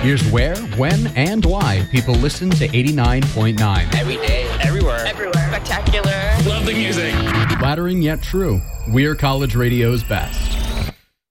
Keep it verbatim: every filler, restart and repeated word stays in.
Here's where, when, and why people listen to eighty-nine point nine. Every day. Everywhere. Everywhere. Spectacular. Love the music. Flattering yet true. We're college radio's best.